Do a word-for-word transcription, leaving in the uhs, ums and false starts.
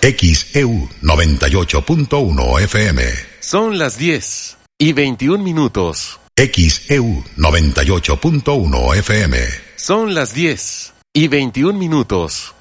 X E U noventa y ocho punto uno F M. Son las diez y veintiún minutos. X E U noventa y ocho punto uno F M. Son las diez y veintiún minutos.